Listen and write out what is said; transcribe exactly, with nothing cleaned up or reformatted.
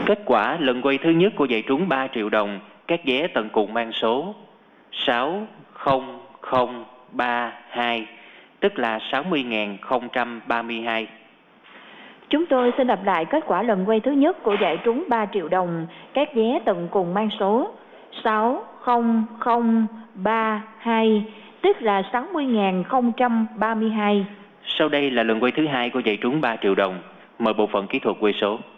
Kết quả lần quay thứ nhất của giải trúng ba triệu đồng, các vé tận cùng mang số sáu không không ba hai, tức là sáu mươi nghìn không trăm ba mươi hai. Chúng tôi xin đọc lại kết quả lần quay thứ nhất của giải trúng ba triệu đồng, các vé tận cùng mang số sáu không không ba hai, tức là sáu mươi nghìn không trăm ba mươi hai. Sau đây là lần quay thứ hai của giải trúng ba triệu đồng. Mời bộ phận kỹ thuật quay số.